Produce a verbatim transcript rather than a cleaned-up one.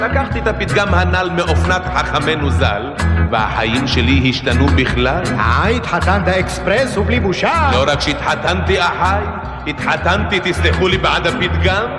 לקחתי את הפתגם הנ"ל מאופנת חכמנו ז"ל, והחיים שלי השתנו בכלל. אה, התחתנת אקספרס ובלי בושה? לא רק שהתחתנתי אחי, התחתנתי, תסלחו לי בעד הפתגם,